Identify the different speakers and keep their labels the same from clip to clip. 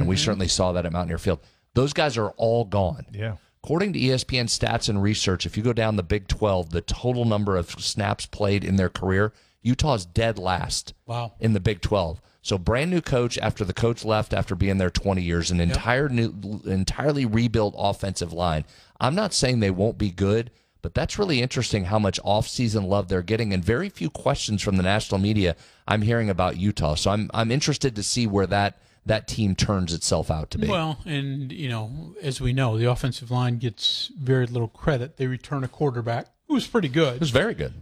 Speaker 1: and we certainly saw that at Mountaineer Field. Those guys are all gone.
Speaker 2: Yeah.
Speaker 1: According to ESPN stats and research, if you go down the Big 12, the total number of snaps played in their career, Utah's dead last in the Big 12. So brand new coach after the coach left after being there 20 years, an entirely rebuilt offensive line. I'm not saying they won't be good, but that's really interesting how much offseason love they're getting, and very few questions from the national media I'm hearing about Utah. So I'm interested to see where that team turns itself out to be.
Speaker 3: Well, and, as we know, the offensive line gets very little credit. They return a quarterback who was pretty good.
Speaker 1: It was very good.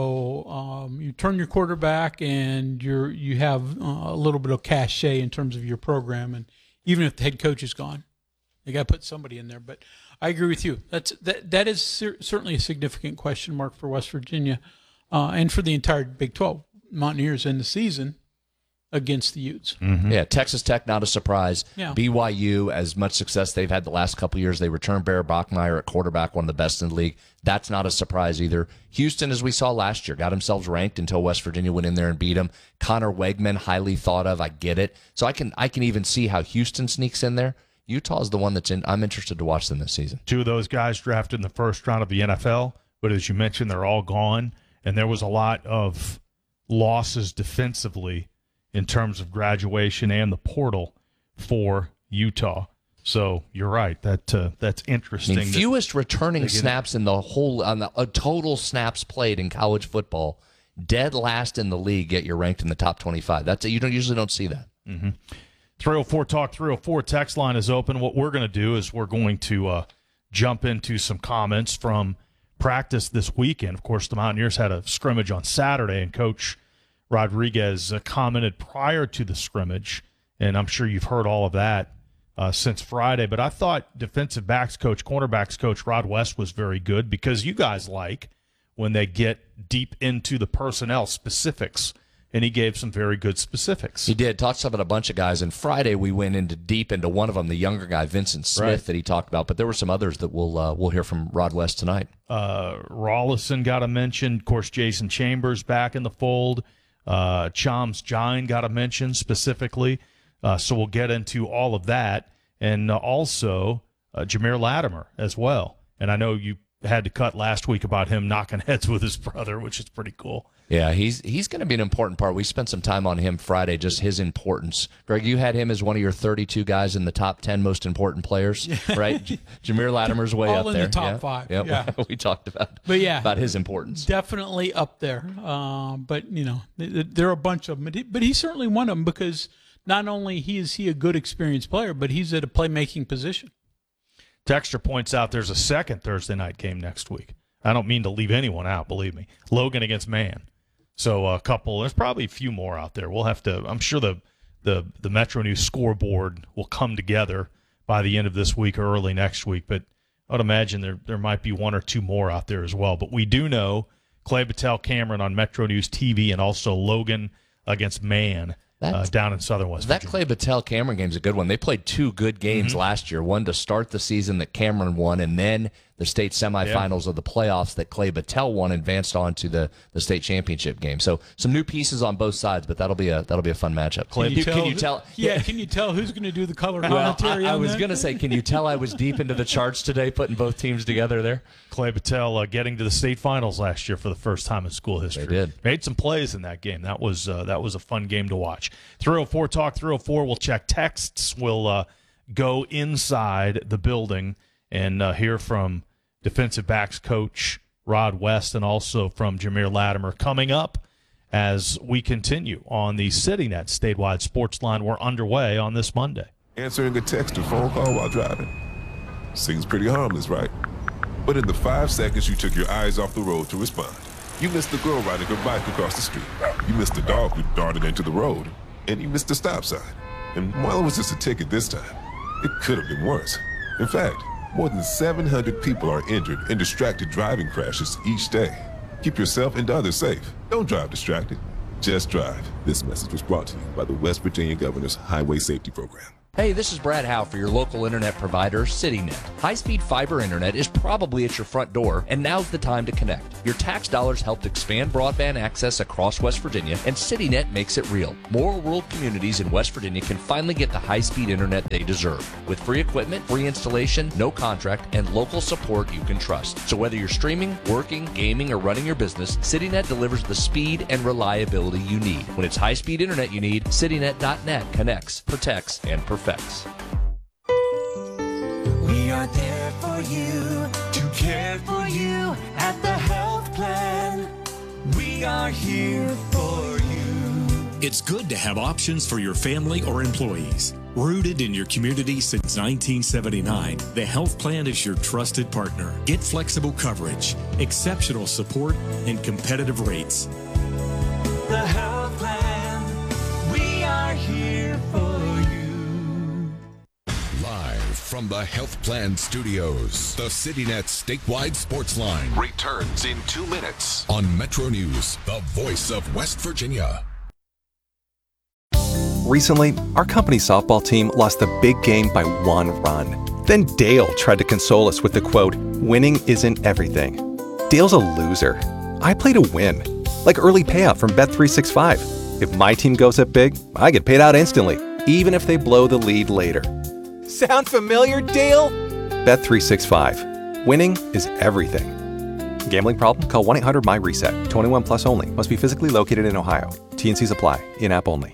Speaker 3: So you turn your quarterback, and you have a little bit of cachet in terms of your program. And even if the head coach is gone, they got to put somebody in there. But I agree with you. That is certainly a significant question mark for West Virginia and for the entire Big 12. Mountaineers in the season against the Utes.
Speaker 1: Mm-hmm. Yeah, Texas Tech, not a surprise.
Speaker 3: Yeah.
Speaker 1: BYU, as much success they've had the last couple of years, they returned Bear Bachmeier at quarterback, one of the best in the league. That's not a surprise either. Houston, as we saw last year, got themselves ranked until West Virginia went in there and beat them. Connor Wegman, highly thought of. I get it. So I can even see how Houston sneaks in there. Utah's the one I'm interested to watch them this season.
Speaker 2: Two of those guys drafted in the first round of the NFL, but as you mentioned, they're all gone, and there was a lot of losses defensively in terms of graduation and the portal for Utah. So you're right. That's interesting.
Speaker 1: Fewest returning snaps in the whole total snaps played in college football. Dead last in the league, yet you're ranked in the top 25. You usually don't see that.
Speaker 2: Mm-hmm. 304 Talk 304 text line is open. What we're going to do is we're going to jump into some comments from practice this weekend. Of course, the Mountaineers had a scrimmage on Saturday, and Coach Rodriguez commented prior to the scrimmage, and I'm sure you've heard all of that since Friday. But I thought defensive backs coach, cornerbacks coach Rod West was very good, because you guys like when they get deep into the personnel specifics, and he gave some very good specifics.
Speaker 1: He did. Talked about a bunch of guys, and Friday we went deep into one of them, the younger guy, Vincent Smith, that he talked about. But there were some others that we'll hear from Rod West tonight.
Speaker 2: Rollison got a mention. Of course, Jason Chambers back in the fold. Chams Jine got a mention specifically. So we'll get into all of that. And also Jameer Latimer as well. And I know you had to cut last week about him knocking heads with his brother, which is pretty cool.
Speaker 1: Yeah, he's going to be an important part. We spent some time on him Friday, just his importance. Greg, you had him as one of your 32 guys in the top 10 most important players, right? Jameer Latimer's way up there.
Speaker 3: All in the top 5.
Speaker 1: Yep.
Speaker 3: Yeah.
Speaker 1: We talked about his importance.
Speaker 3: Definitely up there. But, there are a bunch of them. But he's certainly one of them, because not only is he a good experienced player, but he's at a playmaking position.
Speaker 2: Texter points out there's a second Thursday night game next week. I don't mean to leave anyone out, believe me. Logan against Man. So there's probably a few more out there. We'll have to, I'm sure the Metro News scoreboard will come together by the end of this week or early next week, but I would imagine there might be one or two more out there as well. But we do know Clay Battelle Cameron on Metro News TV, and also Logan against Man down in Southern West Virginia.
Speaker 1: That Clay Battelle Cameron game is a good one. They played 2 good games last year, one to start the season that Cameron won, and then the state semifinals of the playoffs that Clay Battelle won, advanced on to the state championship game. So some new pieces on both sides, but that'll be a fun matchup.
Speaker 3: Can you tell? Yeah, can you tell who's going to do the color commentary?
Speaker 1: I was going to say, can you tell I was deep into the charts today, putting both teams together there?
Speaker 2: Clay Battelle getting to the state finals last year for the first time in school history.
Speaker 1: They did.
Speaker 2: Made some plays in that game. That was a fun game to watch. 304 Talk 304. We'll check texts. We'll go inside the building and hear from defensive backs coach Rod West, and also from Jameer Latimer coming up as we continue on the CityNet statewide sports line. We're underway on this Monday.
Speaker 4: Answering a text or phone call while driving seems pretty harmless, right? But in the 5 seconds you took your eyes off the road to respond, you missed the girl riding her bike across the street. You missed the dog who darted into the road, and you missed the stop sign. And while it was just a ticket this time, it could have been worse. In fact, more than 700 people are injured in distracted driving crashes each day. Keep yourself and others safe. Don't drive distracted. Just drive. This message was brought to you by the West Virginia Governor's Highway Safety Program.
Speaker 1: Hey, this is Brad Howe for your local internet provider, CityNet. High-speed fiber internet is probably at your front door, and now's the time to connect. Your tax dollars helped expand broadband access across West Virginia, and CityNet makes it real. More rural communities in West Virginia can finally get the high-speed internet they deserve. With free equipment, free installation, no contract, and local support you can trust. So whether you're streaming, working, gaming, or running your business, CityNet delivers the speed and reliability you need. When it's high-speed internet you need, CityNet.net connects, protects, and perfects.
Speaker 5: We are there for you, to care for you at the health plan. We are here for you.
Speaker 6: It's good to have options for your family or employees. Rooted in your community since 1979, the health plan is your trusted partner. Get flexible coverage, exceptional support, and competitive rates.
Speaker 5: The health plan, we are here for you.
Speaker 7: Live from the Health Plan Studios, the CityNet statewide sports line
Speaker 4: Returns in 2 minutes.
Speaker 7: on Metro News, the voice of West Virginia.
Speaker 8: Recently, our company softball team lost the big game by 1 run. Then Dale tried to console us with the quote, "Winning isn't everything." Dale's a loser. I play to win, like early payout from Bet365. If my team goes up big, I get paid out instantly, even if they blow the lead later. Sound familiar, Dale? Bet365. Winning is everything. Gambling problem? Call 1-800-MY-RESET. 21 plus only. Must be physically located in Ohio. T&Cs apply. In-app only.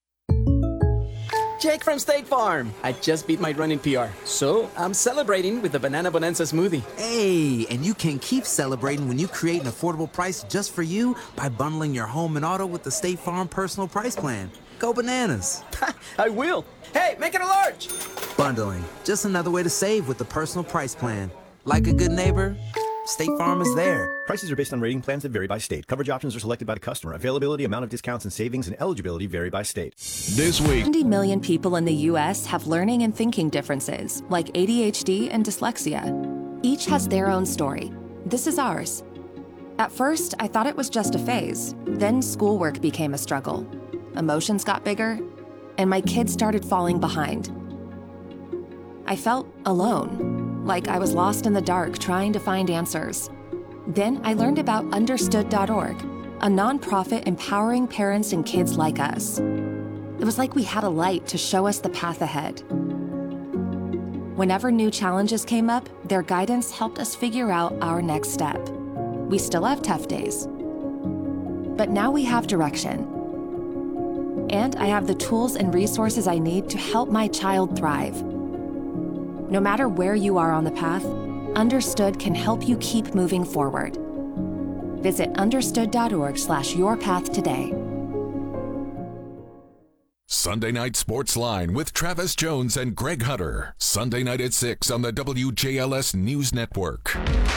Speaker 9: Jake from State Farm. I just beat my running PR, so I'm celebrating with the Banana Bonanza smoothie.
Speaker 10: Hey, and you can keep celebrating when you create an affordable price just for you by bundling your home and auto with the State Farm Personal Price Plan. Go bananas.
Speaker 9: I will. Hey, make it a large.
Speaker 10: Bundling, just another way to save with the Personal Price Plan. Like a good neighbor, State Farm is there.
Speaker 11: Prices are based on rating plans that vary by state. Coverage options are selected by the customer. Availability, amount of discounts and savings, and eligibility vary by state.
Speaker 7: This week,
Speaker 12: 70 million people in the U.S. have learning and thinking differences, like ADHD and dyslexia. Each has their own story. This is ours. At first, I thought it was just a phase. Then schoolwork became a struggle. Emotions got bigger, and my kids started falling behind. I felt alone, like I was lost in the dark trying to find answers. Then I learned about Understood.org, a nonprofit empowering parents and kids like us. It was like we had a light to show us the path ahead. Whenever new challenges came up, their guidance helped us figure out our next step. We still have tough days, but now we have direction. And I have the tools and resources I need to help my child thrive. No matter where you are on the path, Understood can help you keep moving forward. Visit understood.org/yourpath today.
Speaker 7: Sunday Night Sports Line with Travis Jones and Greg Hunter. Sunday night at 6 on the WJLS News Network.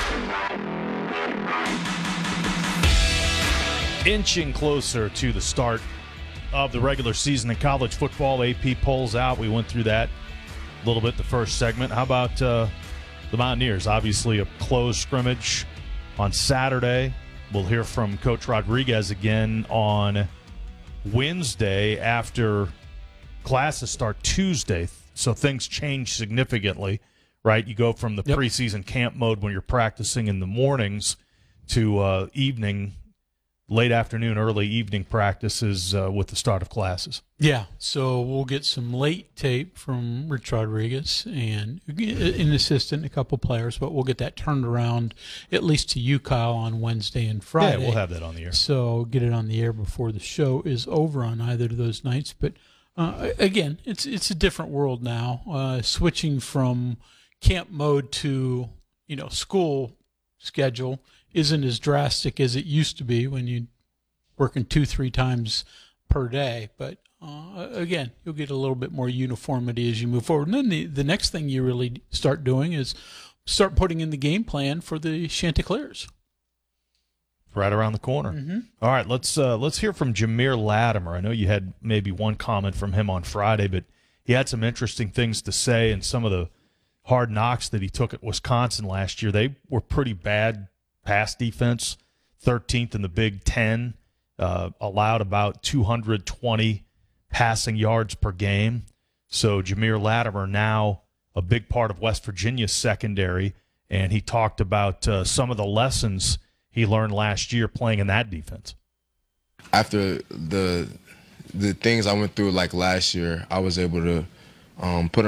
Speaker 2: Inching closer to the start of the regular season in college football. AP polls out. We went through that a little bit the first segment. How about the Mountaineers? Obviously a close scrimmage on Saturday. We'll hear from Coach Rodriguez again on Wednesday after classes start Tuesday. So things change significantly, right? You go from the preseason camp mode when you're practicing in the mornings to evening, late afternoon, early evening practices with the start of classes.
Speaker 3: Yeah, so we'll get some late tape from Rich Rodriguez and an assistant, a couple players, but we'll get that turned around at least to you, Kyle, on Wednesday and Friday.
Speaker 2: Yeah, we'll have that on the air.
Speaker 3: So get it on the air before the show is over on either of those nights. But again, it's a different world now. Switching from camp mode to school schedule isn't as drastic as it used to be when you're working 2-3 times per day. But again, you'll get a little bit more uniformity as you move forward. And then the next thing you really start doing is start putting in the game plan for the Chanticleers.
Speaker 2: Right around the corner.
Speaker 3: Mm-hmm.
Speaker 2: All right, let's hear from Jameer Latimer. I know you had maybe one comment from him on Friday, but he had some interesting things to say, and some of the hard knocks that he took at Wisconsin last year. They were pretty bad pass defense, 13th in the Big Ten, allowed about 220 passing yards per game. So Jameer Latimer now a big part of West Virginia's secondary, and he talked about some of the lessons he learned last year playing in that defense.
Speaker 13: After the things I went through like last year, I was able to put